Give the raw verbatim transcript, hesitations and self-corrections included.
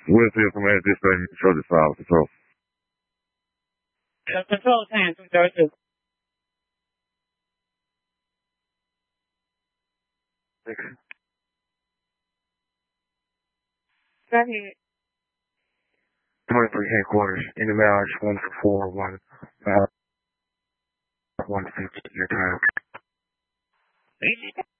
Westfield Command Dispatch, you control this file, control. The control ten, two thirty-two. Thanks. Go ahead. twenty-three headquarters, in the Marriage one four one, uh, one fifty, your time.